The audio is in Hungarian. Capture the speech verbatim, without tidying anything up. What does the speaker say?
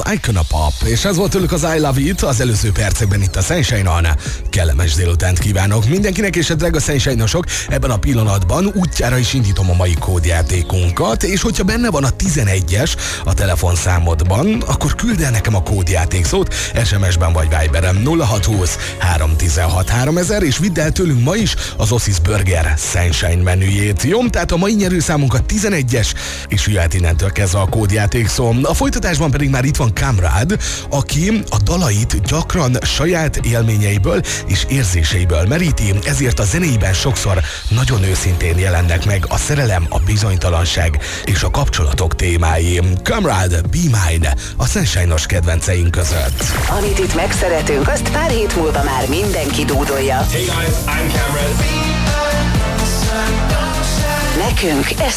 Icona Pop, és ez volt tőlük az I Love It, az előző percekben itt a Sunshine-on. Kellemes délutánt kívánok mindenkinek, és a drága Sunshine-osok, ebben a pillanatban útjára is indítom a mai kódjátékunkat, és hogyha benne van a tizenegyes a telefonszámodban, akkor küld el nekem a kódjáték szót es em es-ben vagy Viberen nulla hat húsz három tizenhat háromezer, és vidd el tőlünk ma is az Ossis Burger Sunshine menüjét. Jó, tehát a mai nyerőszámunk a tizenegyes, és jöhet innentől kezdve a kódjáték szó. A folytatásban pedig már itt van Kamrád, aki a dalait gyakran saját élményeiből és érzéseiből meríti, ezért a zenéiben sokszor nagyon őszintén jelennek meg a szerelem, a bizonytalanság és a kapcsolatok témái. Kamrád, Be Mine, a Sunshine-os kedvenceink között. Amit itt megszeretünk, azt pár hét múlva már mindenki dúdolja. Hey guys, I'm Cameron. Nekünk ez